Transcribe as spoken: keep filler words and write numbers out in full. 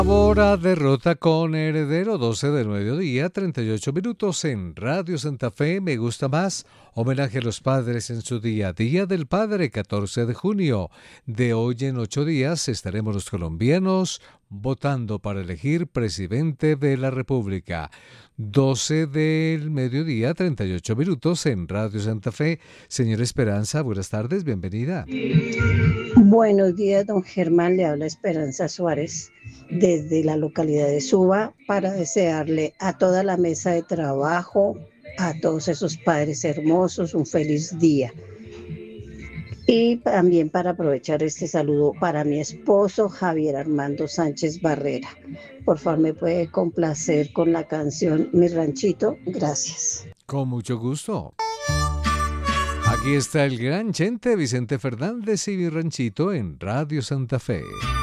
Ahora derrota con Heredero, doce del mediodía, treinta y ocho minutos en Radio Santa Fe. Me gusta más. Homenaje a los padres en su día. Día del Padre, catorce de junio. De hoy en ocho días estaremos los colombianos votando para elegir presidente de la República. doce del mediodía, treinta y ocho minutos en Radio Santa Fe. Señora Esperanza, buenas tardes, bienvenida. Buenos días, don Germán. Le habla Esperanza Suárez desde la localidad de Suba para desearle a toda la mesa de trabajo, a todos esos padres hermosos, un feliz día. Y también para aprovechar este saludo para mi esposo Javier Armando Sánchez Barrera. Por favor, me puede complacer con la canción Mi Ranchito. Gracias. Con mucho gusto. Aquí está el gran Chente Vicente Fernández y Mi Ranchito en Radio Santa Fe.